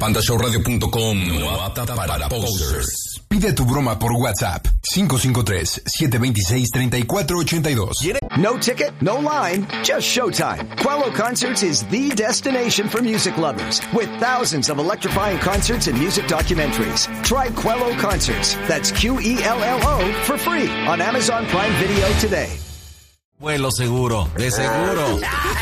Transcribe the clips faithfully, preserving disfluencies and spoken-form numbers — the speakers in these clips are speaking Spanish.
panda show radio punto com no apta para posers. Pide tu broma por WhatsApp cinco cinco tres, siete dos seis, tres cuatro ocho dos. No ticket, no line, just showtime. Quello Concerts is the destination for music lovers with thousands of electrifying concerts and music documentaries. Try Quello Concerts. That's Q E L L O for free on Amazon Prime Video today. Vuelo seguro, de seguro.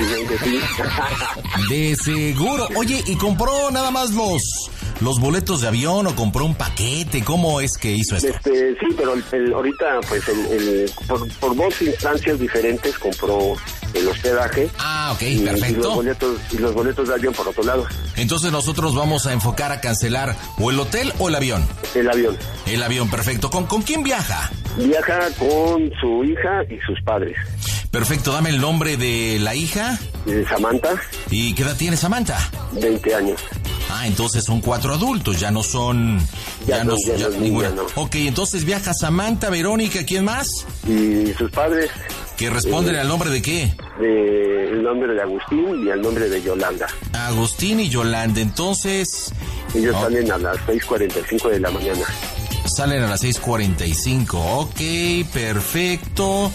De seguro. Oye, ¿y compró nada más los los boletos de avión o compró un paquete? ¿Cómo es que hizo esto? Este, sí, pero el, el, ahorita, pues, el, el, por, por dos instancias diferentes compró el hospedaje. Ah, ok, y, perfecto. Y los, boletos, y los boletos de avión por otro lado. Entonces nosotros vamos a enfocar a cancelar o el hotel o el avión. El avión. El avión, perfecto. ¿Con, con quién viaja? Viaja con su hija y sus padres. Perfecto, dame el nombre de la hija. Eh, Samantha. ¿Y qué edad tiene Samantha? veinte años. Ah, entonces son cuatro adultos, ya no son... Ya, ya no, no, ya ya no, ninguna. no. Ok, entonces viaja Samantha, Verónica, ¿quién más? Y sus padres. ¿Que responden eh, al nombre de qué? De, el nombre de Agustín y el nombre de Yolanda. Agustín y Yolanda, entonces... Ellos oh. salen a las seis cuarenta y cinco de la mañana. Salen a las seis cuarenta y cinco, ok, perfecto.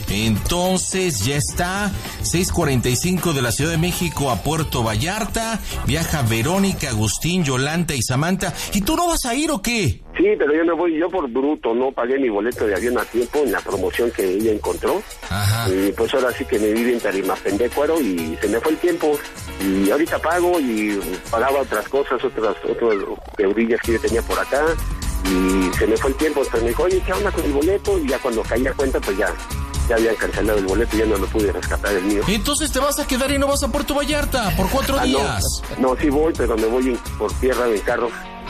Entonces ya está, seis cuarenta y cinco de la Ciudad de México a Puerto Vallarta. Viaja Verónica, Agustín, Yolanda y Samantha. ¿Y tú no vas a ir o qué? Sí, pero yo me voy, yo por bruto, no pagué mi boleto de avión a tiempo en la promoción que ella encontró. Ajá. Y pues ahora sí que me viví en Tarimapendecuaro y se me fue el tiempo. Y ahorita pago y pagaba otras cosas, otras, otras eurillas que yo tenía por acá. Y se me fue el tiempo, entonces me dijo, oye, ¿qué onda con el boleto? Y ya cuando caí a cuenta, pues ya, ya habían cancelado el boleto y ya no lo pude rescatar el mío. Entonces te vas a quedar y no vas a Puerto Vallarta por cuatro ah, días. No, no, sí voy, pero me voy en, por tierra en carro.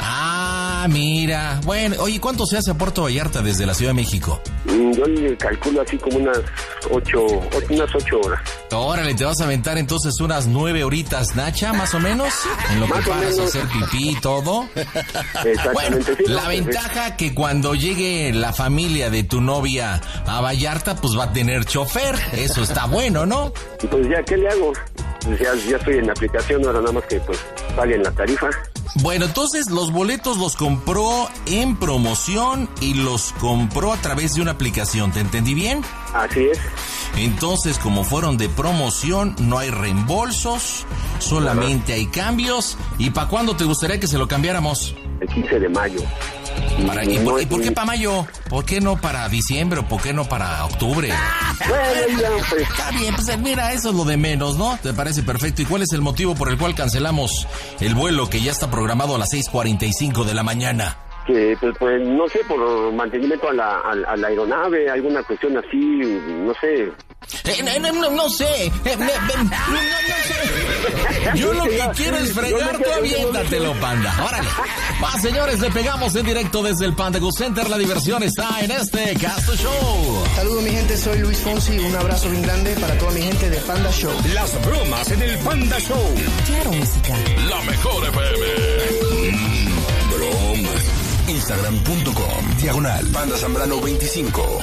Ah, mira. Bueno, oye, ¿cuánto se hace a Puerto Vallarta desde la Ciudad de México? Yo le calculo así como unas ocho, unas ocho horas. Órale, te vas a aventar entonces unas nueve horitas, Nacha, más o menos, en lo más que paras a menos. hacer pipí y todo. Exactamente. Bueno, sí, la no, ventaja que cuando llegue la familia de tu novia a Vallarta, pues va a tener chofer. Eso está bueno, ¿no? Y pues ya, ¿qué le hago? Pues ya, ya estoy en la aplicación, ahora nada más que pues paguen la tarifa. Bueno, entonces los boletos los compró en promoción y los compró a través de una aplicación, ¿te entendí bien? Así es. Entonces, como fueron de promoción, no hay reembolsos, solamente hay cambios. ¿Y para cuándo te gustaría que se lo cambiáramos? El quince de mayo. ¿Para, ¿Y, por, ¿y por qué para mayo? ¿Por qué no para diciembre o por qué no para octubre? Bueno, ya, pues. Está bien, pues mira, eso es lo de menos, ¿no? ¿Te parece perfecto? ¿Y cuál es el motivo por el cual cancelamos el vuelo que ya está programado a las seis cuarenta y cinco de la mañana? Que, pues, pues, no sé, por mantenimiento a la, a, a la aeronave, alguna cuestión así, no sé. Eh, no, no, no sé, eh, me, me, no, no sé. Yo lo que quiero es fregar, tú aviéntatelo, Panda. Órale. Va, señores, le pegamos en directo desde el Panda Go Center. La diversión está en este Casto Show. Saludos, mi gente, soy Luis Fonsi. Un abrazo bien grande para toda mi gente de Panda Show. Las bromas en el Panda Show. Claro, música. La mejor F M. Mm, bromas. Instagram punto com diagonal Panda Zambrano veinticinco.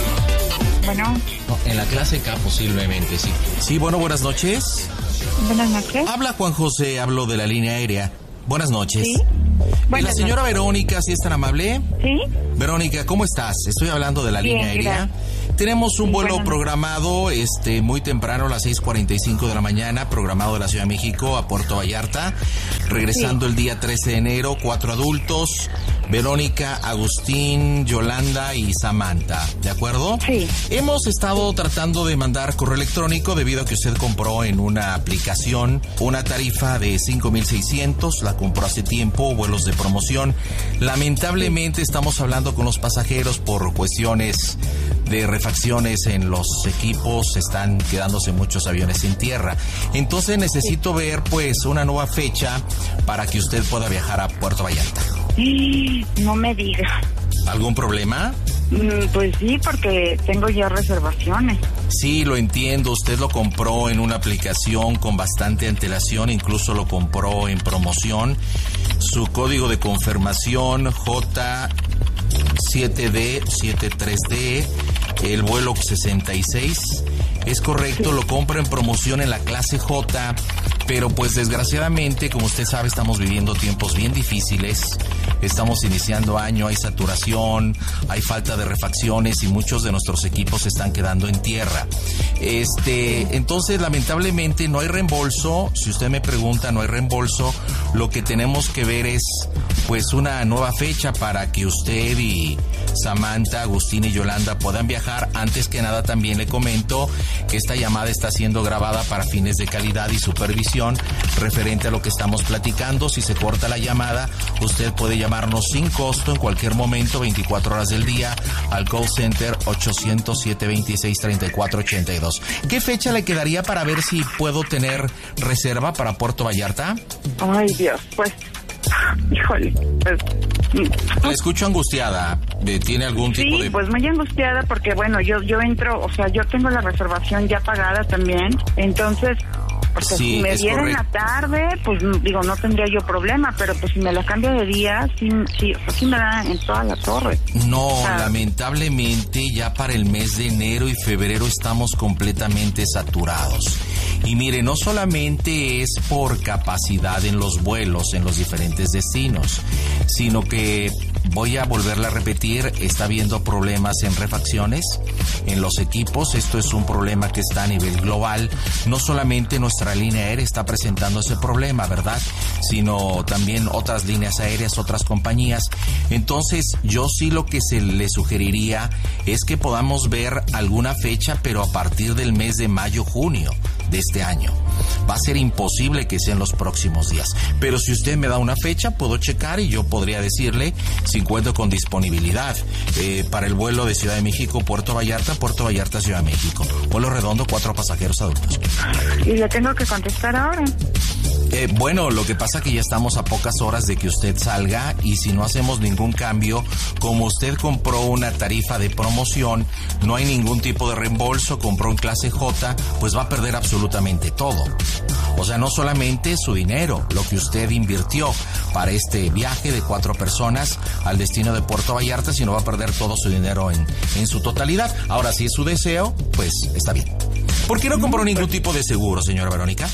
Bueno. No, en la clase K posiblemente, sí. Sí, bueno, buenas noches. Buenas noches. Habla Juan José, hablo de la línea aérea. Buenas noches. Sí. ¿Y la señora noches. Verónica, si es tan amable? Sí. Verónica, ¿cómo estás? Estoy hablando de la Bien, línea aérea. Gracias. Tenemos un sí, vuelo bueno. programado este muy temprano a las seis cuarenta y cinco de la mañana, programado de la Ciudad de México a Puerto Vallarta, regresando sí. el día trece de enero, cuatro adultos, Verónica, Agustín, Yolanda y Samantha, ¿de acuerdo? Sí. Hemos estado tratando de mandar correo electrónico debido a que usted compró en una aplicación una tarifa de cinco mil seiscientos, la compró hace tiempo, vuelos de promoción. Lamentablemente estamos hablando con los pasajeros por cuestiones de refacciones en los equipos, están quedándose muchos aviones sin tierra. Entonces necesito ver pues una nueva fecha para que usted pueda viajar a Puerto Vallarta. No me diga. ¿Algún problema? Mm, pues sí, porque tengo ya reservaciones. Sí, lo entiendo. Usted lo compró en una aplicación con bastante antelación, incluso lo compró en promoción. Su código de confirmación J siete D setenta y tres D, el vuelo sesenta y seis. Es correcto, lo compra en promoción en la clase J, pero pues desgraciadamente, como usted sabe, estamos viviendo tiempos bien difíciles. Estamos iniciando año, hay saturación, hay falta de refacciones y muchos de nuestros equipos se están quedando en tierra. Este, entonces, lamentablemente no hay reembolso. Si usted me pregunta, no hay reembolso. Lo que tenemos que ver es pues una nueva fecha para que usted y Samantha, Agustín y Yolanda puedan viajar. Antes que nada, también le comento que esta llamada está siendo grabada para fines de calidad y supervisión referente a lo que estamos platicando. Si se corta la llamada, usted puede llamarnos sin costo en cualquier momento, veinticuatro horas del día, al call center ochocientos, siete veintiséis, treinta y cuatro ochenta y dos. ¿Qué fecha le quedaría para ver si puedo tener reserva para Puerto Vallarta? Ay, Dios, pues, híjole, pues... La escucho angustiada. ¿Tiene algún tipo sí, de...? Pues muy angustiada porque, bueno, yo yo entro, o sea, yo tengo la reservación ya pagada también, entonces... Porque Sí, si me es diera en la correcto. tarde, pues digo, no tendría yo problema, pero pues si me la cambio de día, sí, sí, o sea, sí me da en toda la torre. No, O sea, lamentablemente ya para el mes de enero y febrero estamos completamente saturados. Y mire, no solamente es por capacidad en los vuelos, en los diferentes destinos, sino que, voy a volverla a repetir, está habiendo problemas en refacciones, en los equipos. Esto es un problema que está a nivel global. No solamente nuestra línea aérea está presentando ese problema, ¿verdad? Sino también otras líneas aéreas, otras compañías. Entonces, yo sí lo que se le sugeriría es que podamos ver alguna fecha, pero a partir del mes de mayo, junio de este año. Va a ser imposible que sea en los próximos días. Pero si usted me da una fecha, puedo checar y yo podría decirle si cuento con disponibilidad eh, para el vuelo de Ciudad de México, Puerto Vallarta, Puerto Vallarta, Ciudad de México. Vuelo redondo, cuatro pasajeros adultos. y le tengo que contestar ahora. Eh, bueno, lo que pasa que ya estamos a pocas horas de que usted salga y si no hacemos ningún cambio, como usted compró una tarifa de promoción, no hay ningún tipo de reembolso, compró en clase J, pues va a perder absolutamente todo. O sea, no solamente su dinero, lo que usted invirtió para este viaje de cuatro personas al destino de Puerto Vallarta, sino va a perder todo su dinero en, en su totalidad. Ahora, si es su deseo, pues está bien. ¿Por qué no compró ningún tipo de seguro, señora Verónica?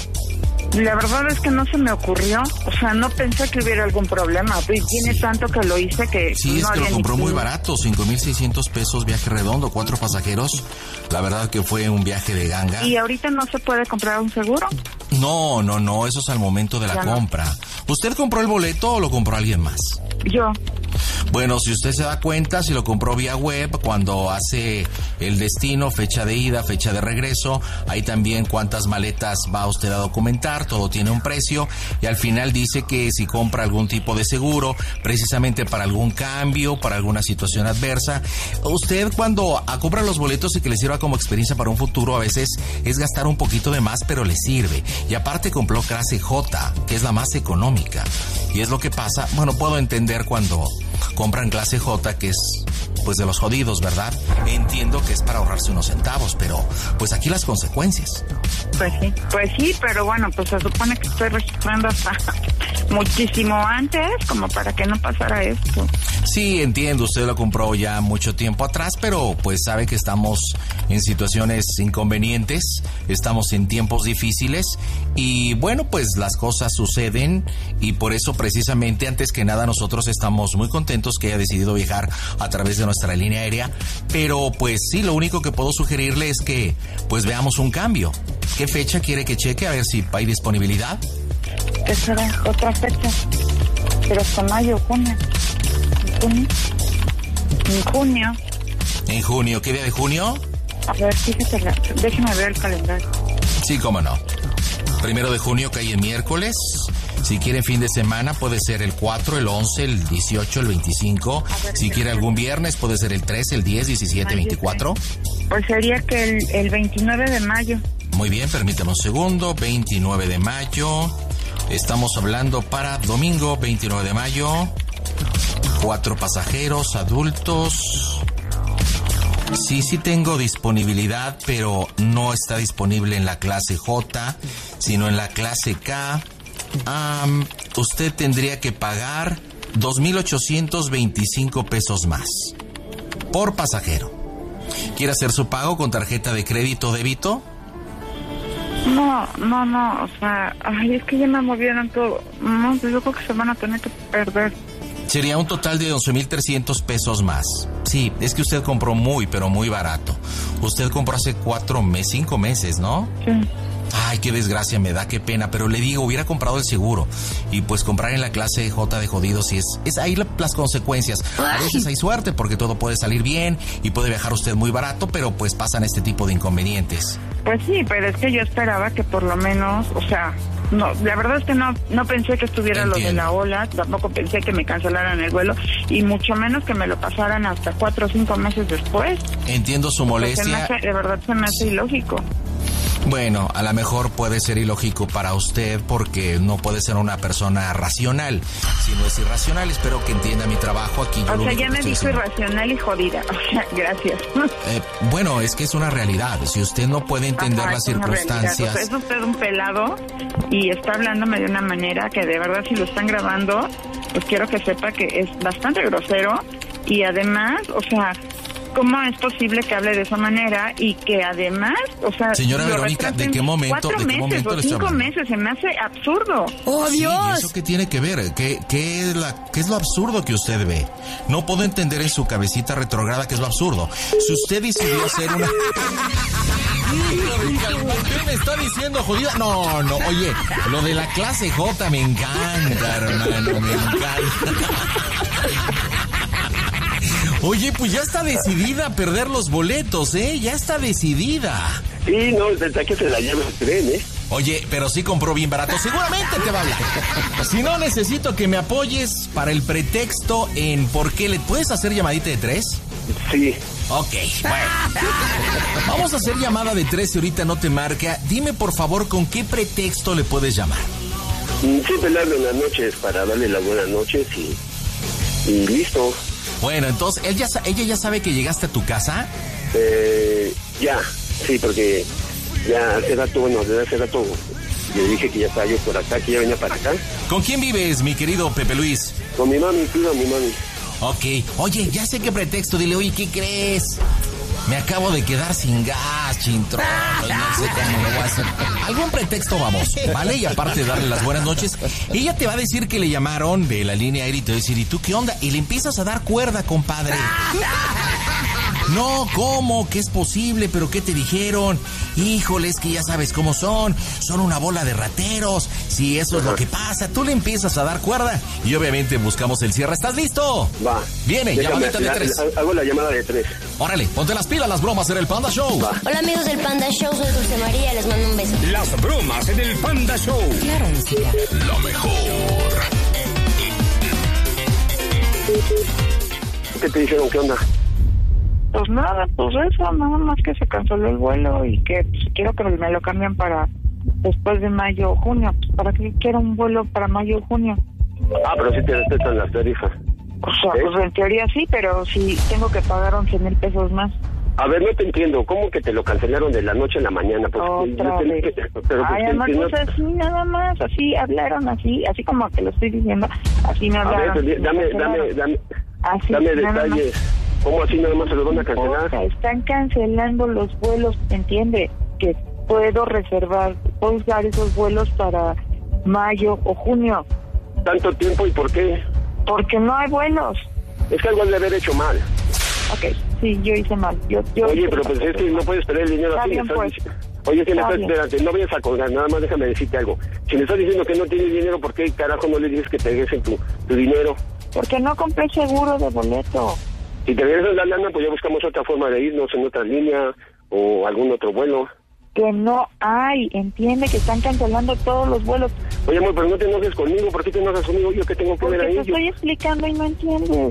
La verdad es que no se me ocurrió, o sea, no pensé que hubiera algún problema. Pues tiene tanto que lo hice que Sí, no es que había lo compró ni- muy barato, cinco mil seiscientos pesos, viaje redondo, cuatro pasajeros. La verdad que fue un viaje de ganga. Y ahorita no se puede comprar un seguro. No, no, no, eso es al momento de la Ya no. compra. ¿Usted compró el boleto o lo compró alguien más? Yo, Bueno, si usted se da cuenta, si lo compró vía web, cuando hace el destino, fecha de ida, fecha de regreso, ahí también cuántas maletas va usted a documentar, todo tiene un precio, y al final dice que si compra algún tipo de seguro, precisamente para algún cambio, para alguna situación adversa, usted cuando a- compra los boletos y que le sirva como experiencia para un futuro, a veces es gastar un poquito de más, pero le sirve. Y aparte compró clase J, que es la más económica. Y es lo que pasa, bueno, puedo entender cuando compran clase J, que es pues de los jodidos, ¿verdad? Entiendo que es para ahorrarse unos centavos, pero pues aquí las consecuencias. pues sí, pues sí, pero bueno, pues se supone que estoy registrando hasta muchísimo antes, como para que no pasara esto. Sí, entiendo, usted lo compró ya mucho tiempo atrás, pero pues sabe que estamos en situaciones inconvenientes, estamos en tiempos difíciles y bueno, pues las cosas suceden y por eso precisamente antes que nada nosotros estamos muy contentos que haya decidido viajar a través de nuestra línea aérea, pero pues sí, lo único que puedo sugerirle es que pues veamos un cambio. ¿Qué fecha quiere que cheque? A ver si hay disponibilidad. ¿Qué será? Otra fecha. Pero hasta mayo, junio. ¿Junio? En junio. En junio, ¿qué día de junio? A ver, fíjate, la- déjeme ver el calendario. Sí, cómo no. Primero de junio cae el miércoles. Si quieren fin de semana puede ser el cuatro, el once, el dieciocho, el veinticinco. Si quiere algún viernes puede ser el tres, el diez, diecisiete, veinticuatro. Pues sería que el, el veintinueve de mayo. Muy bien, permítame un segundo. veintinueve de mayo. Estamos hablando para domingo veintinueve de mayo. Cuatro pasajeros adultos. Sí, sí tengo disponibilidad, pero no está disponible en la clase J, sino en la clase K. Um, usted tendría que pagar dos mil ochocientos veinticinco pesos más por pasajero. ¿Quiere hacer su pago con tarjeta de crédito o débito? No, no, no, o sea, ay, es que ya me movieron todo. No, pues yo creo que se van a tener que perder. Sería un total de once mil trescientos pesos más. Sí, es que usted compró muy, pero muy barato. Usted compró hace cuatro meses, cinco meses, ¿no? Sí. Ay, qué desgracia me da, qué pena, pero le digo, hubiera comprado el seguro. Y pues comprar en la clase J de jodidos, y es, es ahí la, las consecuencias. A veces hay suerte porque todo puede salir bien y puede viajar usted muy barato, pero pues pasan este tipo de inconvenientes. Pues sí, pero es que yo esperaba que por lo menos, o sea, no, la verdad es que no no pensé que estuviera Entiendo. Lo de la ola, tampoco pensé que me cancelaran el vuelo, y mucho menos que me lo pasaran hasta cuatro o cinco meses después. Entiendo su molestia. Se me hace, de verdad se me hace ilógico. Bueno, a lo mejor puede ser ilógico para usted porque no puede ser una persona racional, sino es irracional. Espero que entienda mi trabajo aquí. Yo o sea, ya me dijo irracional y jodida. O sea, gracias. Eh, bueno, es que es una realidad. Si usted no puede entender Ajá, las circunstancias... O sea, es usted un pelado y está hablándome de una manera que de verdad si lo están grabando, pues quiero que sepa que es bastante grosero y además, o sea... ¿Cómo es posible que hable de esa manera y que además, o sea... Señora Verónica, ¿de qué momento, cuatro ¿de qué meses momento o le cinco está meses? Se me hace absurdo. ¡Oh, Dios! Sí, ¿y eso qué tiene que ver? ¿Qué, qué, es la, ¿Qué es lo absurdo que usted ve? No puedo entender en su cabecita retrograda qué es lo absurdo. Si usted decidió hacer una... ¿Qué me está diciendo, jodida? No, no, oye, lo de la clase J me encanta, hermano, me encanta. Oye, pues ya está decidida a perder los boletos, ¿eh? Ya está decidida. Sí, no, desde que se la lleva el tren, ¿eh? Oye, pero sí compró bien barato. Seguramente te va a hablar. Si no, necesito que me apoyes para el pretexto en por qué le... ¿Puedes hacer llamadita de tres? Sí. Ok, bueno. Vamos a hacer llamada de tres y ahorita no te marca. Dime, por favor, ¿con qué pretexto le puedes llamar? Siempre le hablo en las noches para darle las buenas noches y... y listo. Bueno, entonces, ¿ella, ¿ella ya sabe que llegaste a tu casa? Eh, ya, sí, porque ya hace rato, bueno, desde hace rato le dije que ya estaba yo por acá, que ya venía para acá. ¿Con quién vives, mi querido Pepe Luis? Con mi mami, pido a mi mami. Ok, oye, ya sé qué pretexto, dile, oye, ¿qué crees? Me acabo de quedar sin gas, chintrón, no sé cómo lo voy a hacer. Algún pretexto vamos, ¿vale? Y aparte de darle las buenas noches, ella te va a decir que le llamaron de la línea aérea y te va a decir, ¿y tú qué onda? Y le empiezas a dar cuerda, compadre. No, ¿cómo? ¿Qué es posible? ¿Pero qué te dijeron? Híjole, es que ya sabes cómo son. Son una bola de rateros. Si eso es lo que pasa, tú le empiezas a dar cuerda y obviamente buscamos el cierre. ¿Estás listo? Va. Viene, llamadita de la, tres. La, hago la llamada de tres. Órale, ponte las pilas, las bromas en el Panda Show. Va. Hola amigos del Panda Show, soy Dulce María, les mando un beso. Las bromas en el Panda Show. Claro, música. Lo mejor. ¿Qué te dijeron? ¿Qué onda? Pues nada, pues eso, nada más que se canceló el vuelo y que pues, quiero que me lo cambien para después de mayo o junio. Pues, ¿para qué quiero un vuelo para mayo o junio? Ah, pero sí te respetan las tarifas. O sea, ¿eh? Pues en teoría sí, pero sí tengo que pagar once mil pesos más. A ver, no te entiendo. ¿Cómo que te lo cancelaron de la noche a la mañana? Pues, Otra vez. Que, pero Ay, además, pues así nada más, así hablaron, así, así como te lo estoy diciendo, así me hablaron. A ver, dame, dame, dame, así, dame detalles. ¿Cómo así nada más se lo van a cancelar? O sea, están cancelando los vuelos, ¿entiende? Que puedo reservar, puedo usar esos vuelos para mayo o junio. ¿Tanto tiempo y por qué? Porque no hay vuelos. Es que algo has de haber hecho mal. Ok, sí, yo hice mal. Yo, yo Oye, pero pues es que no puedes perder el dinero Está así. bien, pues. Oye, si me estás, espérate, no vayas a colgar, nada más déjame decirte algo. Si me estás diciendo que no tienes dinero, ¿por qué carajo no le dices que te regresen tu, tu dinero? Porque no compré seguro de boleto. Si te regresas la lana, pues ya buscamos otra forma de irnos en otra línea o algún otro vuelo. Que no hay, entiende que están cancelando todos los vuelos. Oye, amor, pero no te enojes conmigo, ¿por qué te enojas conmigo? ¿Yo qué tengo que Porque ver ahí? te estoy explicando y no entiendes.